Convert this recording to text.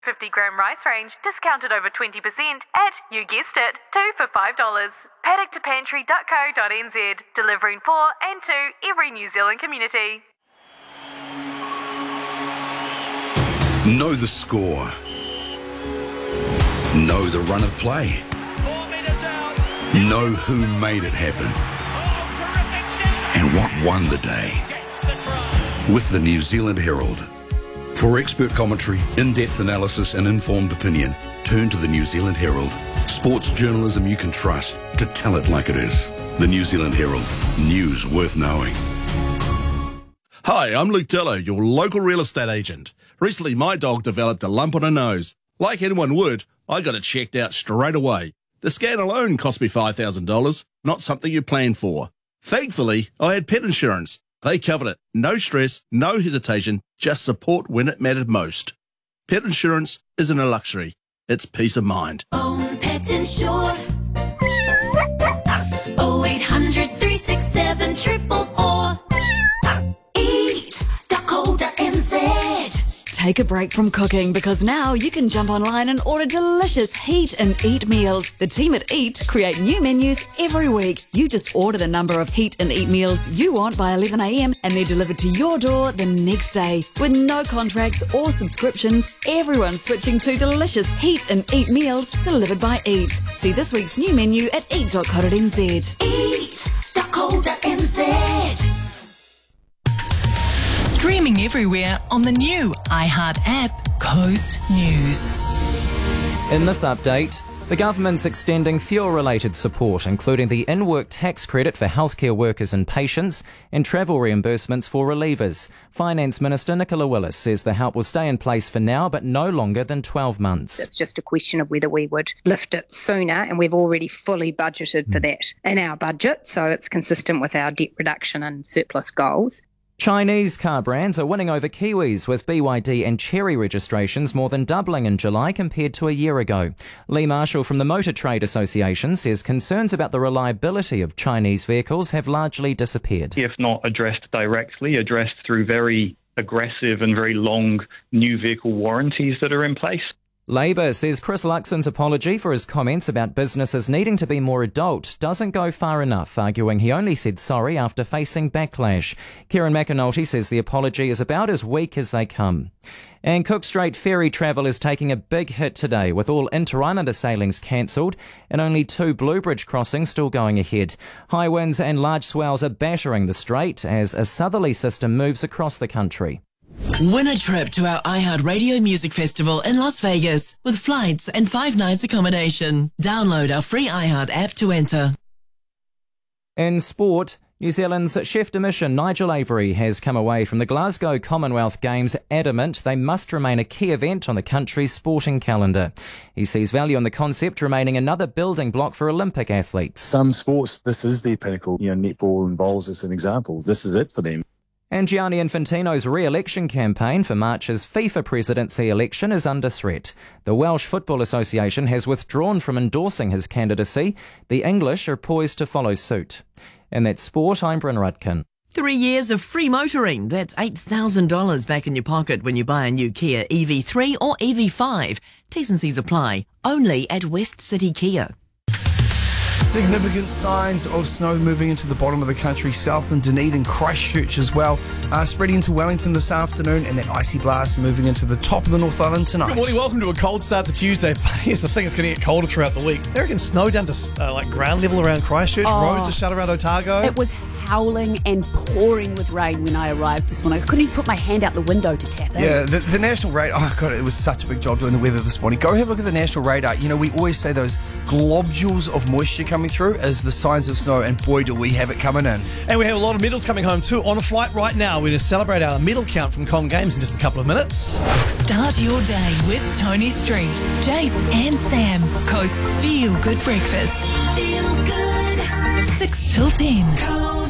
50-gram rice range, discounted over 20% at, you guessed it, 2 for $5. Paddock2pantry.co.nz, delivering for and to every New Zealand community. Know the score. Know the run of play. 4 metres out. Know who made it happen. And what won the day. With the New Zealand Herald. For expert commentary, in-depth analysis and informed opinion, turn to the New Zealand Herald. Sports journalism you can trust to tell it like it is. The New Zealand Herald. News worth knowing. Hi, I'm Luke Dello, your local real estate agent. Recently, my dog developed a lump on her nose. Like anyone would, I got it checked out straight away. The scan alone cost me $5,000, not something you plan for. Thankfully, I had pet insurance. They covered it. No stress, no hesitation, just support when it mattered most. Pet insurance isn't a luxury. It's peace of mind. Own Pet Insure. 0800 367 444. Eat.co.nz. Take a break from cooking because now you can jump online and order delicious Heat and Eat meals. The team at Eat create new menus every week. You just order the number of Heat and Eat meals you want by 11 a.m. and they're delivered to your door the next day. With no contracts or subscriptions, everyone's switching to delicious Heat and Eat meals delivered by Eat. See this week's new menu at eat.co.nz. Eat.co.nz. Streaming everywhere on the new iHeart app, Coast News. In this update, the government's extending fuel-related support, including the in-work tax credit for healthcare workers and patients and travel reimbursements for relievers. Finance Minister Nicola Willis says the help will stay in place for now, but no longer than 12 months. It's just a question of whether we would lift it sooner, and we've already fully budgeted for that in our budget, so it's consistent with our debt reduction and surplus goals. Chinese car brands are winning over Kiwis, with BYD and Chery registrations more than doubling in July compared to a year ago. Lee Marshall from the Motor Trade Association says concerns about the reliability of Chinese vehicles have largely disappeared. If not addressed directly, addressed through very aggressive and very long new vehicle warranties that are in place. Labour says Chris Luxon's apology for his comments about businesses needing to be more adult doesn't go far enough, arguing he only said sorry after facing backlash. Kieran McAnulty says the apology is about as weak as they come. And Cook Strait ferry travel is taking a big hit today, with all inter-islander sailings cancelled and only 2 Bluebridge crossings still going ahead. High winds and large swells are battering the strait as a southerly system moves across the country. Win a trip to our iHeart Radio Music Festival in Las Vegas with flights and 5 nights accommodation. Download our free iHeart app to enter. In sport, New Zealand's chef de mission Nigel Avery has come away from the Glasgow Commonwealth Games adamant they must remain a key event on the country's sporting calendar. He sees value in the concept remaining another building block for Olympic athletes. Some sports, this is their pinnacle. Netball and bowls is an example. This is it for them. And Gianni Infantino's re-election campaign for March's FIFA presidency election is under threat. The Welsh Football Association has withdrawn from endorsing his candidacy. The English are poised to follow suit. And that's sport. I'm Bryn Rudkin. 3 years of free motoring. That's $8,000 back in your pocket when you buy a new Kia EV3 or EV5. T's and C's apply. Only at West City Kia. Significant signs of snow moving into the bottom of the country, south and Dunedin, Christchurch as well, spreading into Wellington this afternoon, and that icy blast moving into the top of the North Island tonight. Good morning, welcome to a cold start to Tuesday. But here's the thing, it's going to get colder throughout the week. They reckon snow down to like ground level around Christchurch, roads are shut around Otago. It was howling and pouring with rain when I arrived this morning. I couldn't even put my hand out the window to tap in. Yeah, the national radar, oh God, it was such a big job doing the weather this morning. Go have a look at the national radar. We always say those globules of moisture coming through as the signs of snow, and boy do we have it coming in. And we have a lot of medals coming home too. On a flight right now, we're going to celebrate our medal count from Com Games in just a couple of minutes. Start your day with Tony Street, Jace and Sam. Coast Feel Good Breakfast. Feel good. 6 till 10. Coast